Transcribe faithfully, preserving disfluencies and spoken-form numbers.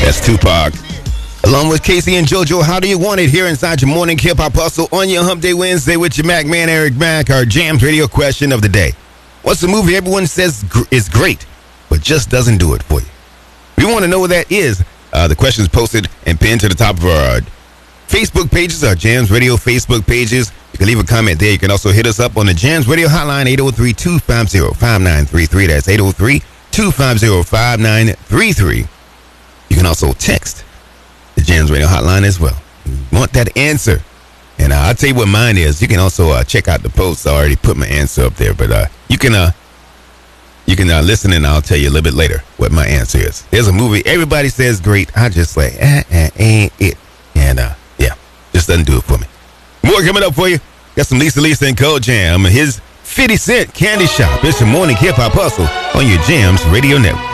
That's Tupac. Along with Casey and JoJo, how do you want it here inside your morning hip hop hustle on your Hump Day Wednesday with your Mac man, Eric Mac, our Jams Radio question of the day. What's the movie everyone says gr- is great, but just doesn't do it for you? We want to know what that is. Uh, the question is posted and pinned to the top of our Facebook pages, our Jams Radio Facebook pages. You can leave a comment there. You can also hit us up on the Jams Radio hotline, eight oh three, two five oh, five nine three three. That's eight oh three, two five oh, five nine three three. You can also text the Jams Radio hotline as well. You want that answer? And uh, I'll tell you what mine is. You can also uh, check out the post. I already put my answer up there, but uh, you can uh, you can uh, listen and I'll tell you a little bit later what my answer is. There's a movie everybody says great. I just like, eh, eh, ain't it. And uh, yeah, just doesn't do it for me. More coming up for you. Got some Lisa Lisa and Cold Jam. His fifty cent Candy Shop. It's your morning hip hop hustle on your Jams Radio Network.